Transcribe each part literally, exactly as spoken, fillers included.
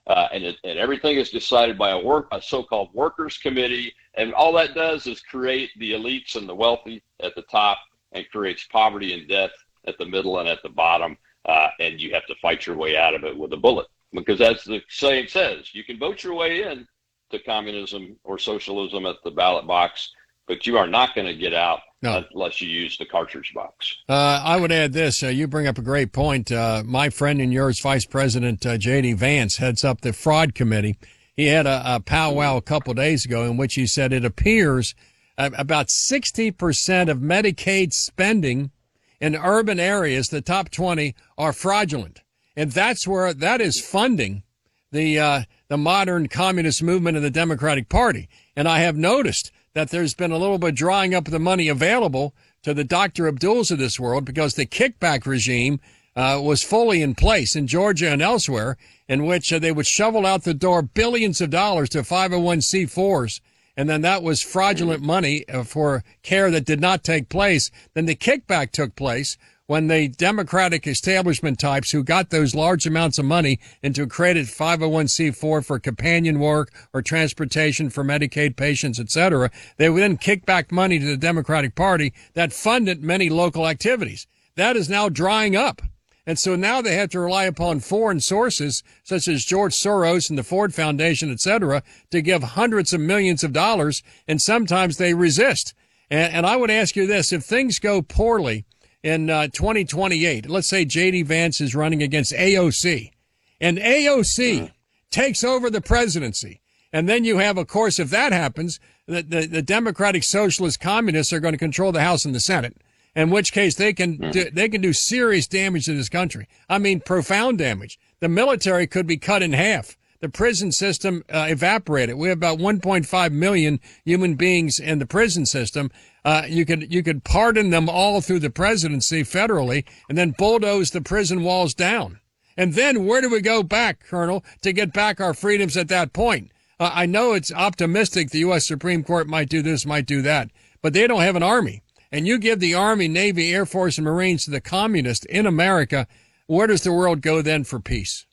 Uh, and, it, and everything is decided by a work, a so-called workers' committee. And all that does is create the elites and the wealthy at the top and creates poverty and death at the middle and at the bottom. Uh, and you have to fight your way out of it with a bullet. Because as the saying says, you can vote your way in to communism or socialism at the ballot box, but you are not going to get out no. unless you use the cartridge box. Uh, I would add this. Uh, you bring up a great point. Uh, my friend and yours, Vice President uh, J D. Vance, heads up the fraud committee. He had a, a powwow a couple of days ago in which he said it appears uh, about sixty percent of Medicaid spending in urban areas, the top twenty, are fraudulent. And that's where that is funding the uh, the modern communist movement of the Democratic Party. And I have noticed that there's been a little bit drying up of the money available to the Doctor Abduls of this world because the kickback regime uh, was fully in place in Georgia and elsewhere, in which uh, they would shovel out the door billions of dollars to five oh one c fours. And then that was fraudulent money for care that did not take place. Then the kickback took place when the Democratic establishment types who got those large amounts of money into created five oh one c four for companion work or transportation for Medicaid patients, et cetera, they would then kick back money to the Democratic Party that funded many local activities. That is now drying up. And so now they have to rely upon foreign sources such as George Soros and the Ford Foundation, et cetera, to give hundreds of millions of dollars, and sometimes they resist. And, and I would ask you this, if things go poorly in uh, twenty twenty-eight, let's say J D. Vance is running against A O C, and A O C mm. takes over the presidency, and then you have, of course, if that happens, the, the, the Democratic Socialist Communists are going to control the House and the Senate, in which case they can mm. do, they can do serious damage to this country. I mean, profound damage. The military could be cut in half. The prison system uh, evaporated. We have about one point five million human beings in the prison system. Uh, you could you could pardon them all through the presidency federally and then bulldoze the prison walls down. And then where do we go back, Colonel, to get back our freedoms at that point? Uh, I know it's optimistic the U S Supreme Court might do this, might do that, but they don't have an army. And you give the Army, Navy, Air Force, and Marines to the communists in America, where does the world go then for peace?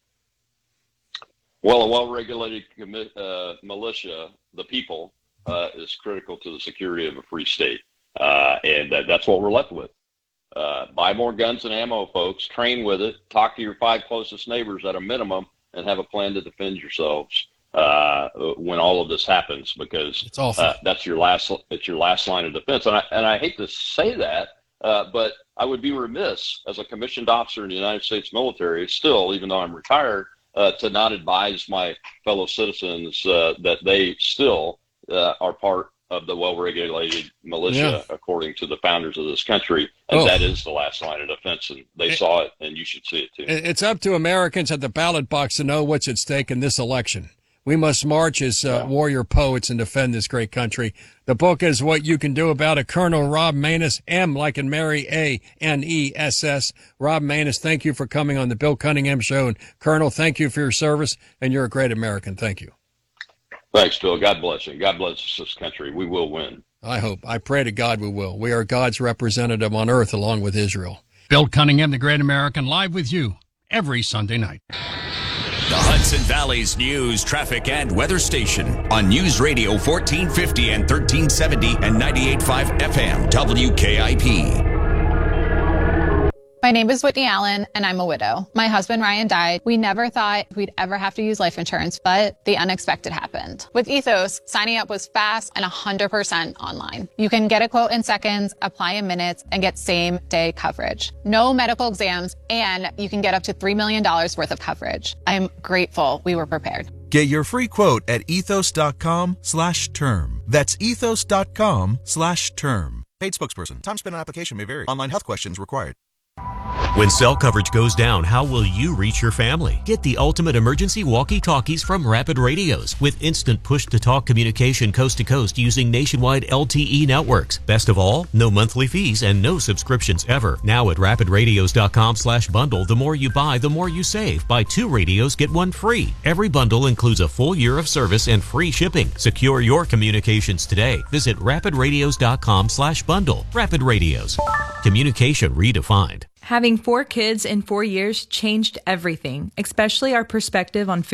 Well, a well-regulated uh, militia, the people, uh, is critical to the security of a free state. Uh, and that, that's what we're left with. Uh, buy more guns and ammo, folks. Train with it. Talk to your five closest neighbors at a minimum and have a plan to defend yourselves uh, when all of this happens, because uh, that's your last it's your last line of defense. And I, and I hate to say that, uh, but I would be remiss as a commissioned officer in the United States military, still, even though I'm retired, Uh, to not advise my fellow citizens uh, that they still uh, are part of the well-regulated militia, yeah. according to the founders of this country. And oh. that is the last line of defense, and they it, saw it, and you should see it too. It's up to Americans at the ballot box to know what's at stake in this election. We must march as uh, yeah. warrior poets and defend this great country. The book is What You Can Do About It. Colonel Rob Maness, M like in Mary, A N E S S. Rob Maness, thank you for coming on the Bill Cunningham Show. And Colonel, thank you for your service, and you're a great American. Thank you. Thanks, Bill. God bless you. God bless this country. We will win. I hope. I pray to God we will. We are God's representative on earth along with Israel. Bill Cunningham, the Great American, live with you every Sunday night. The Hudson Valley's news, traffic, and weather station on News Radio fourteen fifty and thirteen seventy and ninety-eight point five F M W K I P. My name is Whitney Allen, and I'm a widow. My husband, Ryan, died. We never thought we'd ever have to use life insurance, but the unexpected happened. With Ethos, signing up was fast and one hundred percent online. You can get a quote in seconds, apply in minutes, and get same-day coverage. No medical exams, and you can get up to three million dollars worth of coverage. I'm grateful we were prepared. Get your free quote at ethos.com slash term. That's ethos.com slash term. Paid spokesperson. Time spent on application may vary. Online health questions required. When cell coverage goes down, how will you reach your family? Get the ultimate emergency walkie-talkies from Rapid Radios with instant push-to-talk communication coast to coast using nationwide L T E networks. Best of all, no monthly fees and no subscriptions ever. Now at rapidradios.com slash bundle, the more you buy, the more you save. Buy two radios, get one free. Every bundle includes a full year of service and free shipping. Secure your communications today. Visit rapidradios.com slash bundle. Rapid Radios. Communication redefined. Having four kids in four years changed everything, especially our perspective on food.